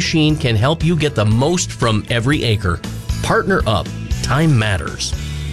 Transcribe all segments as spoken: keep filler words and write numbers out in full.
machine can help you get the most from every acre. Partner up. Time matters.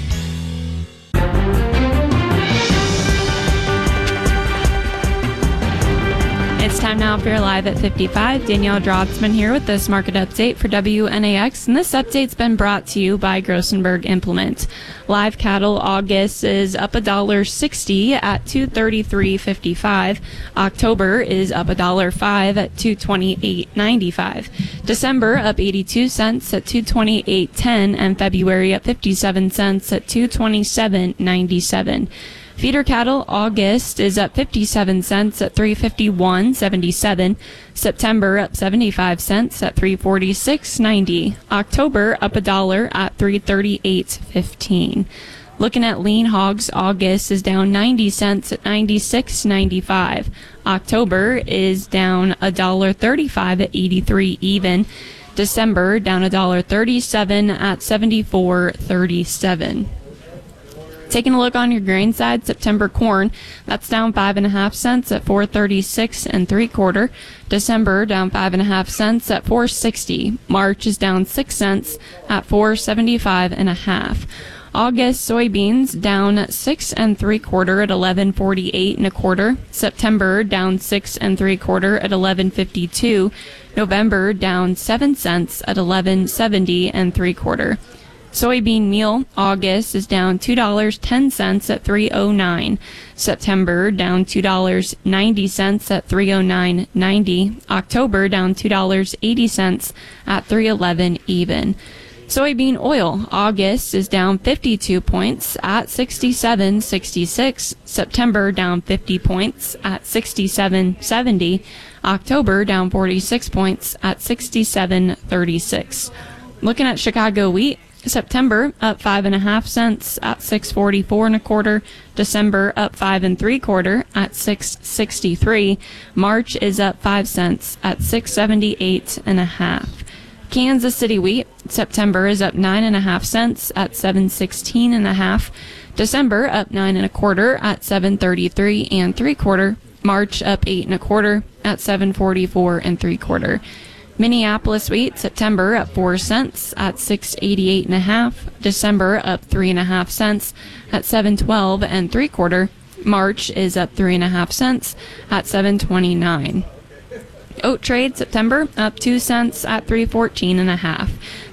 It's time now for your Live at fifty-five. Danielle Drotzman here with this market update for W N A X, and this update's been brought to you by Grossenberg Implement. Live cattle August is up one dollar sixty at two thirty-three fifty-five. October is up one dollar five at two twenty-eight ninety-five. December up eighty-two cents at two twenty-eight ten, and February up fifty-seven cents at two twenty-seven ninety-seven. Feeder cattle August is up fifty-seven cents at three fifty-one seventy-seven. September up seventy-five cents at three forty-six ninety. October up a dollar at three thirty-eight fifteen. Looking at lean hogs, August is down ninety cents at ninety-six ninety-five. October is down a dollar thirty-five at eighty-three even. December down a dollar thirty-seven at seventy-four thirty-seven. Taking a look on your grain side, September corn, that's down five and a half cents at four thirty-six and three quarter. December down five and a half cents at four sixty. March is down six cents at four seventy-five and a half. August soybeans down six and three quarter at eleven forty-eight and a quarter. September down six and three quarter at eleven fifty-two. November down seven cents at eleven seventy and three quarter. Soybean meal, August is down two dollars and ten cents at three oh nine. September down two dollars and ninety cents at three oh nine ninety. October down two dollars and eighty cents at three eleven even. Soybean oil, August is down fifty-two points at sixty-seven sixty-six. September down fifty points at sixty-seven seventy. October down forty-six points at sixty-seven thirty-six. Looking at Chicago wheat, September up five and a half cents at six forty-four and a quarter. December up five and three quarter at six sixty-three. March is up five cents at six seventy-eight and a half. Kansas City wheat, September is up nine and a half cents at seven sixteen and a half. December up nine and a quarter at seven thirty-three and three quarter. March up eight and a quarter at seven forty-four and three quarter. Minneapolis wheat, September up four cents at six eighty-eight and a half. December up three and a half cents at seven twelve and three quarter. March is up three and a half cents at seven twenty-nine. Oat trade, September up two cents at three fourteen and a half.